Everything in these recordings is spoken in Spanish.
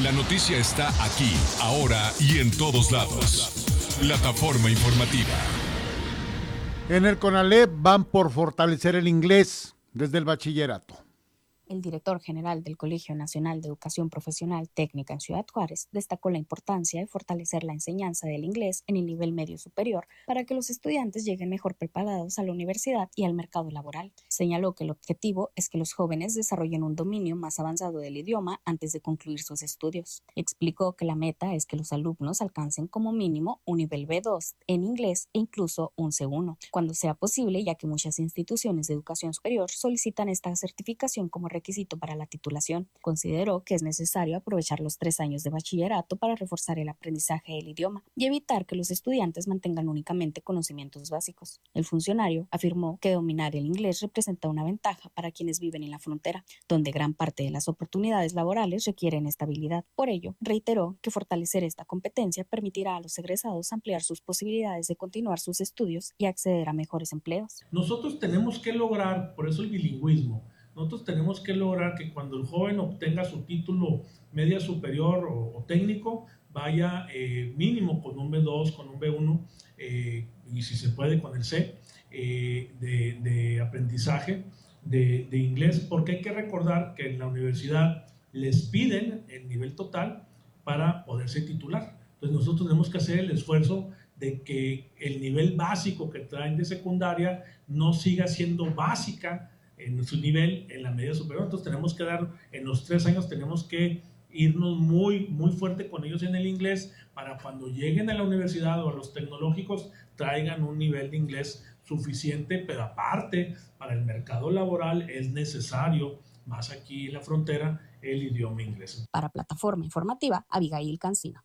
La noticia está aquí, ahora y en todos lados. Plataforma informativa. En el CONALEP van por fortalecer el inglés desde el bachillerato. El director general del Colegio Nacional de Educación Profesional Técnica en Ciudad Juárez destacó la importancia de fortalecer la enseñanza del inglés en el nivel medio superior para que los estudiantes lleguen mejor preparados a la universidad y al mercado laboral. Señaló que el objetivo es que los jóvenes desarrollen un dominio más avanzado del idioma antes de concluir sus estudios. Explicó que la meta es que los alumnos alcancen como mínimo un nivel B2 en inglés e incluso un C1, cuando sea posible, ya que muchas instituciones de educación superior solicitan esta certificación como requisito para la titulación. Consideró que es necesario aprovechar los 3 años de bachillerato para reforzar el aprendizaje del idioma y evitar que los estudiantes mantengan únicamente conocimientos básicos. El funcionario afirmó que dominar el inglés representa una ventaja para quienes viven en la frontera, donde gran parte de las oportunidades laborales requieren estabilidad. Por ello, reiteró que fortalecer esta competencia permitirá a los egresados ampliar sus posibilidades de continuar sus estudios y acceder a mejores empleos. Nosotros tenemos que lograr, por eso el bilingüismo, nosotros tenemos que lograr que cuando el joven obtenga su título media superior o técnico, vaya mínimo con un B2, con un B1 y si se puede con el C de aprendizaje de inglés, porque hay que recordar que en la universidad les piden el nivel total para poderse titular. Entonces nosotros tenemos que hacer el esfuerzo de que el nivel básico que traen de secundaria no siga siendo básica en su nivel en la media superior. Entonces tenemos que dar, en los 3 años tenemos que irnos muy fuerte con ellos en el inglés para cuando lleguen a la universidad o a los tecnológicos traigan un nivel de inglés suficiente, pero aparte para el mercado laboral es necesario, más aquí en la frontera, el idioma inglés. Para Plataforma Informativa, Abigail Cancino.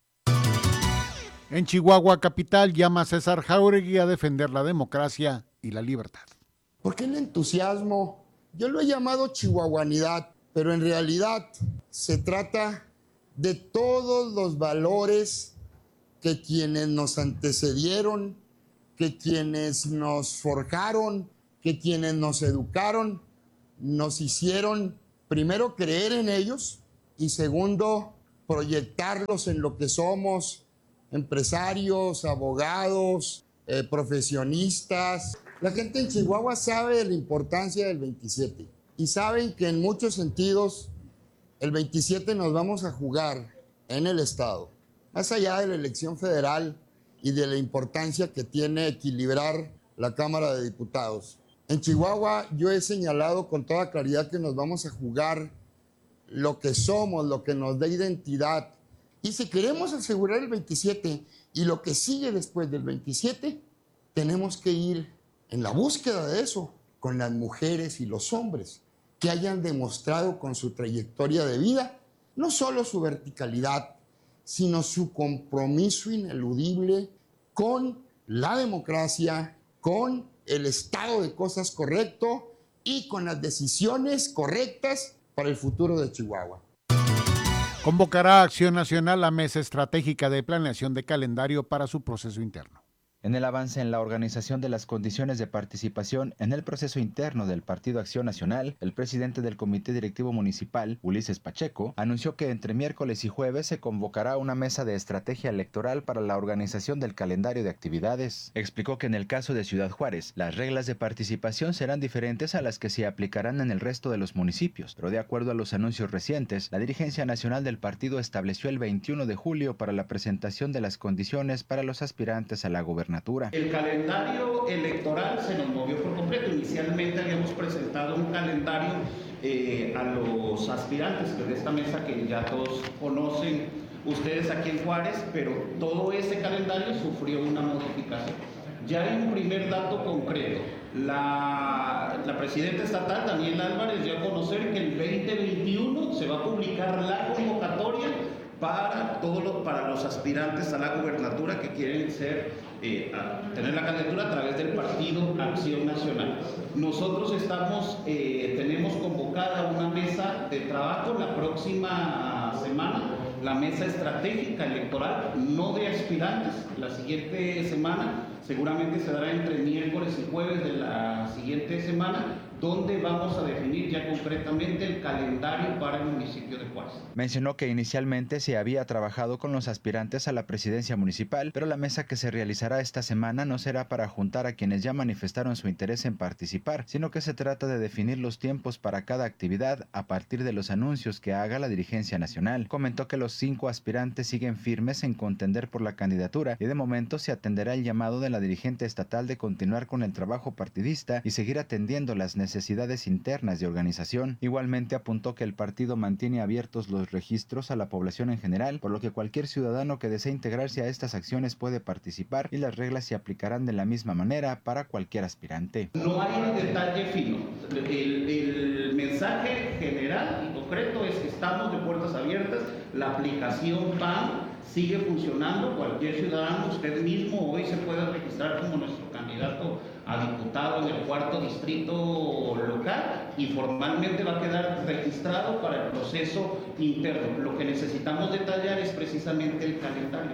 En Chihuahua capital llama a César Jauregui a defender la democracia y la libertad. ¿Por qué el entusiasmo? Yo lo he llamado chihuahuanidad, pero en realidad se trata de todos los valores que quienes nos antecedieron, que quienes nos forjaron, que quienes nos educaron, nos hicieron primero creer en ellos y segundo proyectarlos en lo que somos, empresarios, abogados, profesionistas. La gente en Chihuahua sabe de la importancia del 27 y saben que en muchos sentidos el 27 nos vamos a jugar en el Estado, más allá de la elección federal y de la importancia que tiene equilibrar la Cámara de Diputados. En Chihuahua yo he señalado con toda claridad que nos vamos a jugar lo que somos, lo que nos da identidad. Y si queremos asegurar el 27 y lo que sigue después del 27, tenemos que ir en la búsqueda de eso con las mujeres y los hombres que hayan demostrado con su trayectoria de vida no solo su verticalidad, sino su compromiso ineludible con la democracia, con el estado de cosas correcto y con las decisiones correctas para el futuro de Chihuahua. Convocará a Acción Nacional la Mesa Estratégica de Planeación de Calendario para su proceso interno. En el avance en la organización de las condiciones de participación en el proceso interno del Partido Acción Nacional, el presidente del Comité Directivo Municipal, Ulises Pacheco, anunció que entre miércoles y jueves se convocará una mesa de estrategia electoral para la organización del calendario de actividades. Explicó que en el caso de Ciudad Juárez, las reglas de participación serán diferentes a las que se aplicarán en el resto de los municipios, pero de acuerdo a los anuncios recientes, la dirigencia nacional del partido estableció el 21 de julio para la presentación de las condiciones para los aspirantes a la gobernatura. El calendario electoral se nos movió por completo. Inicialmente habíamos presentado un calendario a los aspirantes de esta mesa que ya todos conocen ustedes aquí en Juárez, pero todo ese calendario sufrió una modificación. Ya hay un primer dato concreto. La presidenta estatal, Daniela Álvarez, dio a conocer que el 2021 se va a publicar la convocatoria para los aspirantes a la gubernatura que quieren tener la candidatura a través del Partido Acción Nacional. Nosotros tenemos convocada una mesa de trabajo la próxima semana, la mesa estratégica electoral, no de aspirantes. La siguiente semana seguramente se dará entre miércoles y jueves de la siguiente semana, donde vamos a definir ya concretamente el calendario para el municipio de Juárez. Juárez. Mencionó que inicialmente se había trabajado con los aspirantes a la presidencia municipal, pero la mesa que se realizará esta semana no será para juntar a quienes ya manifestaron su interés en participar, sino que se trata de definir los tiempos para cada actividad a partir de los anuncios que haga la dirigencia nacional. Comentó que los 5 aspirantes siguen firmes en contender por la candidatura y de momento se atenderá el llamado de la dirigente estatal de continuar con el trabajo partidista y seguir atendiendo las necesidades internas de organización. Igualmente apuntó que el partido mantiene abiertos los registros a la población en general, por lo que cualquier ciudadano que desee integrarse a estas acciones puede participar y las reglas se aplicarán de la misma manera para cualquier aspirante. No hay un detalle fino. El mensaje general y concreto es que estamos de puertas abiertas, la aplicación PAN sigue funcionando, cualquier ciudadano, usted mismo hoy se puede registrar como nuestro candidato a diputado en el 4º distrito local y formalmente va a quedar registrado para el proceso interno. Lo que necesitamos detallar es precisamente el calendario,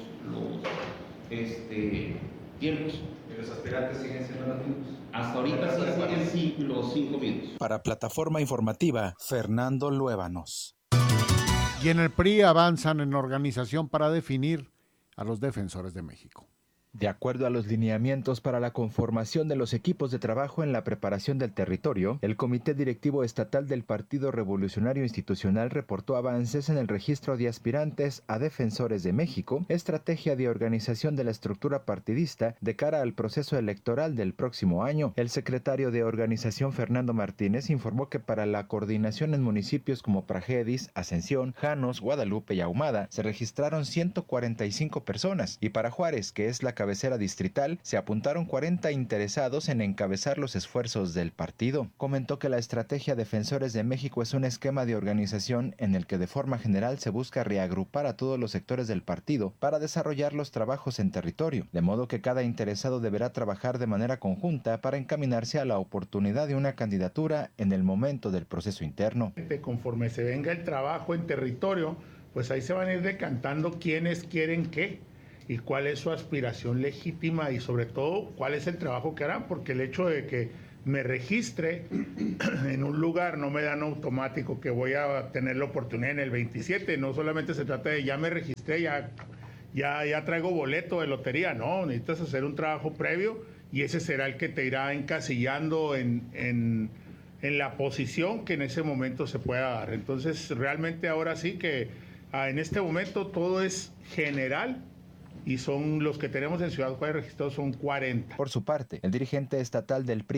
los tiempos. ¿Y los aspirantes siguen siendo los mismos? Hasta ahorita sí siguen los 5 minutos. Para Plataforma Informativa, Fernando Luébanos. Y en el PRI avanzan en organización para definir a los defensores de México. De acuerdo a los lineamientos para la conformación de los equipos de trabajo en la preparación del territorio, el Comité Directivo Estatal del Partido Revolucionario Institucional reportó avances en el registro de aspirantes a defensores de México, estrategia de organización de la estructura partidista de cara al proceso electoral del próximo año. El secretario de Organización, Fernando Martínez, informó que para la coordinación en municipios como Pragedis, Ascensión, Janos, Guadalupe y Ahumada se registraron 145 personas y para Juárez, que es la cabecera distrital, se apuntaron 40 interesados en encabezar los esfuerzos del partido. Comentó que la estrategia Defensores de México es un esquema de organización en el que de forma general se busca reagrupar a todos los sectores del partido para desarrollar los trabajos en territorio, de modo que cada interesado deberá trabajar de manera conjunta para encaminarse a la oportunidad de una candidatura en el momento del proceso interno. Conforme se venga el trabajo en territorio, pues ahí se van a ir decantando quiénes quieren qué y cuál es su aspiración legítima y sobre todo cuál es el trabajo que harán, porque el hecho de que me registre en un lugar no me dan automático que voy a tener la oportunidad en el 27, no solamente se trata de ya me registré, ya traigo boleto de lotería, no, necesitas hacer un trabajo previo y ese será el que te irá encasillando en la posición que en ese momento se pueda dar. Entonces realmente ahora sí que en este momento todo es general, y son los que tenemos en Ciudad Juárez registrados son 40. Por su parte, el dirigente estatal del PRI